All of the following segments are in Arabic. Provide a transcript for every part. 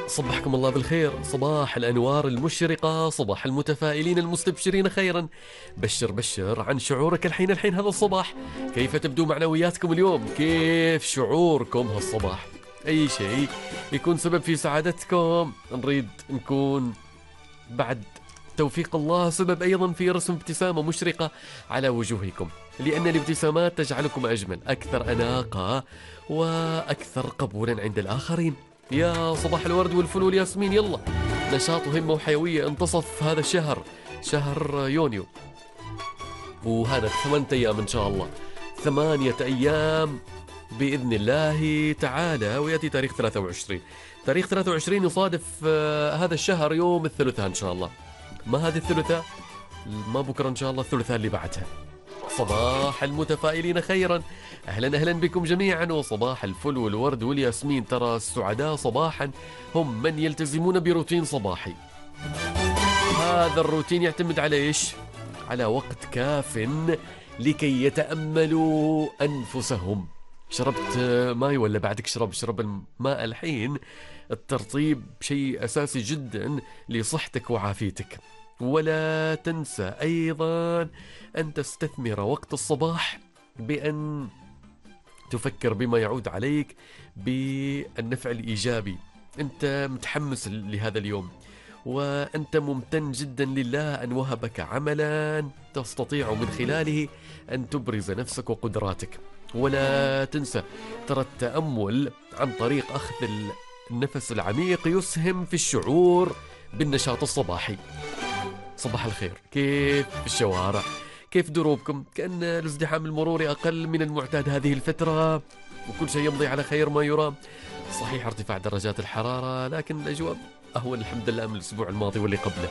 صبحكم الله بالخير، صباح الأنوار المشرقة، صباح المتفائلين المستبشرين خيرا. بشر بشر عن شعورك الحين هذا الصباح. كيف تبدو معنوياتكم اليوم؟ كيف شعوركم هالصباح؟ أي شيء يكون سبب في سعادتكم نريد نكون بعد توفيق الله سبب أيضا في رسم ابتسامة مشرقة على وجوهكم، لأن الابتسامات تجعلكم أجمل، أكثر أناقة وأكثر قبولا عند الآخرين. يا صباح الورد والفل والياسمين، يلا نشاط وهمة وحيوية. انتصف هذا الشهر، شهر يونيو، وهذا 8 أيام إن شاء الله، 8 أيام بإذن الله تعالى. ويأتي تاريخ 23، تاريخ 23 يصادف هذا الشهر يوم الثلاثاء إن شاء الله. ما هذه الثلاثاء، ما بكرة إن شاء الله، الثلاثاء اللي بعدها. صباح المتفائلين خيرا، أهلا بكم جميعا، وصباح الفل والورد والياسمين. ترى السعداء صباحا هم من يلتزمون بروتين صباحي. هذا الروتين يعتمد على إيش؟ على وقت كاف لكي يتأملوا أنفسهم. شربت ماي ولا بعدك شرب الماء الحين؟ الترطيب شيء أساسي جدا لصحتك وعافيتك. ولا تنسى أيضا أن تستثمر وقت الصباح بأن تفكر بما يعود عليك بالنفع الإيجابي. أنت متحمس لهذا اليوم، وأنت ممتن جدا لله أن وهبك عملا تستطيع من خلاله أن تبرز نفسك وقدراتك. ولا تنسى ترى التأمل عن طريق أخذ النفس العميق يسهم في الشعور بالنشاط الصباحي. صباح الخير، كيف الشوارع؟ كيف دروبكم؟ كأن الازدحام المروري أقل من المعتاد هذه الفترة، وكل شيء يمضي على خير ما يرام. صحيح ارتفاع درجات الحرارة، لكن الأجواء أهون الحمد لله من الأسبوع الماضي واللي قبله.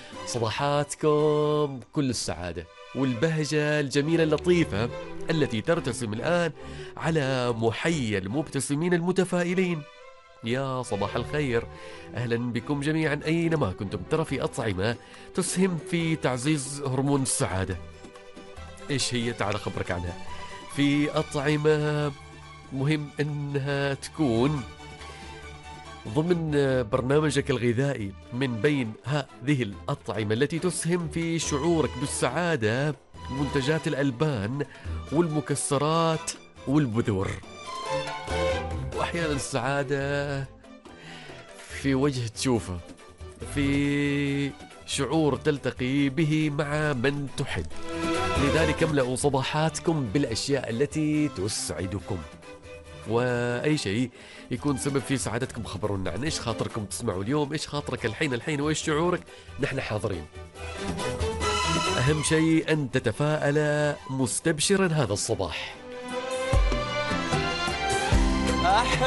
صباحاتكم كل السعادة والبهجة الجميلة اللطيفة التي ترتسم الآن على محيا المبتسمين المتفائلين. يا صباح الخير، أهلا بكم جميعا أينما كنتم. ترى في أطعمة تسهم في تعزيز هرمون السعادة. إيش هي؟ تعال أخبرك عنها. في أطعمة مهم أنها تكون ضمن برنامجك الغذائي. من بين هذه الأطعمة التي تسهم في شعورك بالسعادة منتجات الألبان والمكسرات والبذور. وأحيانا السعادة في وجه تشوفه، في شعور تلتقي به مع من تحب. لذلك املأوا صباحاتكم بالأشياء التي تسعدكم، وأي شيء يكون سبب في سعادتكم خبرونا عن إيش خاطركم تسمعوا اليوم، إيش خاطرك الحين وإيش شعورك. نحن حاضرين. أهم شيء أن تتفائل مستبشرا هذا الصباح.